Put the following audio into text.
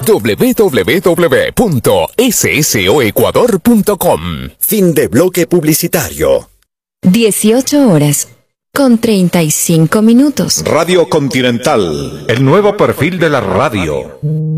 www.ssoecuador.com. Fin de bloque publicitario. 18 horas con 35 minutos. Radio Continental, el nuevo perfil de la radio.